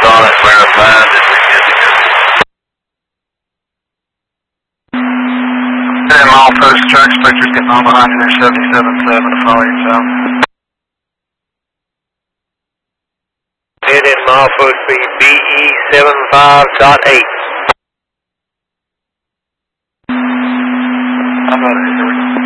on it, verified that we're good to go. 10 mile post track, Spectre's getting on behind you there, 77.7 to follow you south. Head in mile post speed BE75.8. How about it? Here we go.